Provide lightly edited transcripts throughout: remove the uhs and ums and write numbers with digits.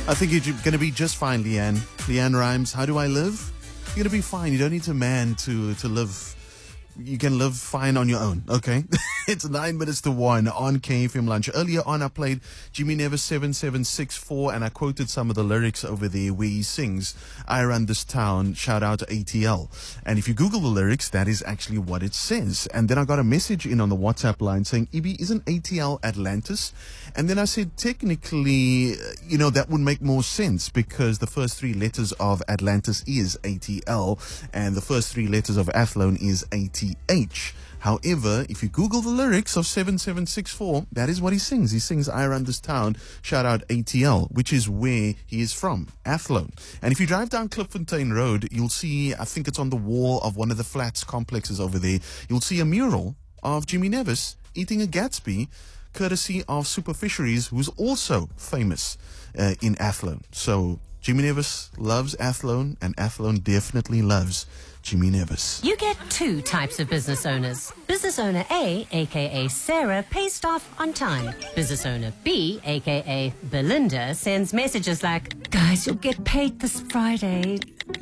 I think you're going to be just fine, Leanne. Leanne Rhymes, how do I live? You're going to be fine. You don't need a man to live. You can live fine on your own, okay? It's 9 minutes to 1 on KFM Lunch. Earlier on, I played Jimmy Nevis 7764, and I quoted some of the lyrics over there where he sings, I run this town, shout out to ATL. And if you Google the lyrics, that is actually what it says. And then I got a message in on the WhatsApp line saying, Ibi, isn't ATL Atlantis? And then I said, technically, that would make more sense because the first three letters of Atlantis is ATL and the first three letters of Athlone is ATH. However, if you Google the lyrics of 7764, that is what he sings. He sings, I run this town, shout out ATL, which is where he is from, Athlone. And if you drive down Klipfontein Road, you'll see, I think it's on the wall of one of the flats complexes over there, you'll see a mural of Jimmy Nevis eating a Gatsby, courtesy of Super Fisheries, who's also famous in Athlone. So Jimmy Nevis loves Athlone, and Athlone definitely loves Jimmy Nevis. You get two types of business owners. Business owner A, aka Sarah, pays staff on time. Business owner B, aka Belinda, sends messages like, guys, you'll get paid this Friday,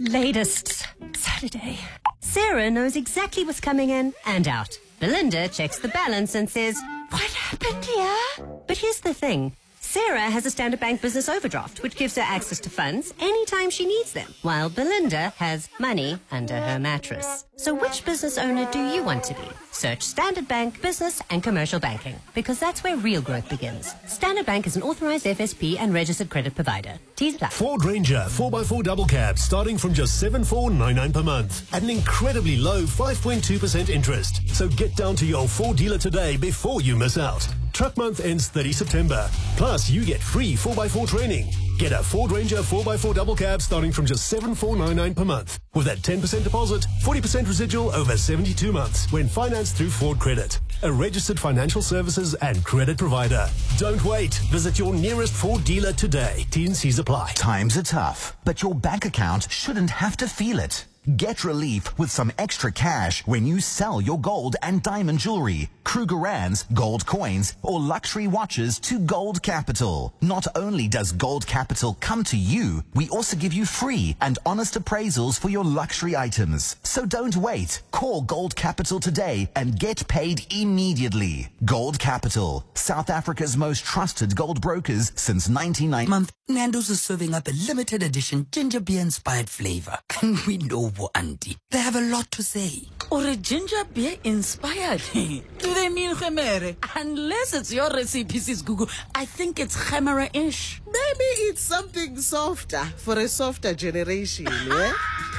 latest Saturday. Sarah knows exactly what's coming in and out. Belinda checks the balance and says, what happened here? But here's the thing. Sarah has a Standard Bank business overdraft, which gives her access to funds anytime she needs them, while Belinda has money under her mattress. So which business owner do you want to be? Search Standard Bank Business and Commercial Banking, because that's where real growth begins. Standard Bank is an authorized FSP and registered credit provider. T's apply. Ford Ranger 4x4 double cab starting from just $7,499 per month at an incredibly low 5.2% interest. So get down to your Ford dealer today before you miss out. Truck month ends 30 September. Plus, you get free 4x4 training. Get a Ford Ranger 4x4 double cab starting from just $7,499 per month. With that 10% deposit, 40% residual over 72 months when financed through Ford Credit, a registered financial services and credit provider. Don't wait. Visit your nearest Ford dealer today. T&Cs apply. Times are tough, but your bank account shouldn't have to feel it. Get relief with some extra cash when you sell your gold and diamond jewelry, Krugerrands, gold coins, or luxury watches to Gold Capital. Not only does Gold Capital come to you, we also give you free and honest appraisals for your luxury items. So don't wait. Call Gold Capital today and get paid immediately. Gold Capital, South Africa's most trusted gold brokers since 1990. Month, Nando's is serving up a limited edition ginger beer inspired flavor. And we know, auntie, they have a lot to say. Or a ginger beer inspired. Do they mean Khemere? Unless it's your recipe, sis Google, I think it's Khemere-ish. Maybe it's something softer for a softer generation, yeah?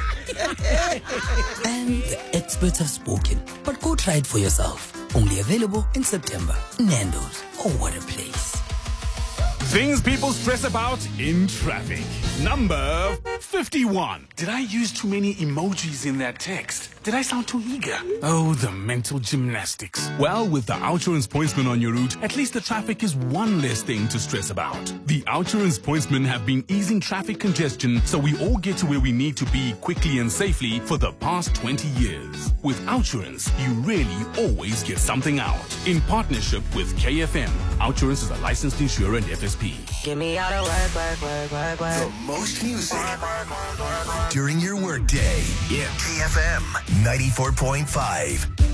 And the experts have spoken. But go try it for yourself. Only available in September. Nando's. Oh, what a place. Things people stress about in traffic. Number 51. Did I use too many emojis in that text? Did I sound too eager? Oh, the mental gymnastics. Well, with the Outsurance Pointsman on your route, at least the traffic is one less thing to stress about. The Outsurance Pointsmen have been easing traffic congestion so we all get to where we need to be quickly and safely for the past 20 years. With Outsurance, you really always get something out. In partnership with KFM, Outsurance is a licensed insurer and FSP. Get me out of work. The most music during your workday. Yeah. KFM 94.5.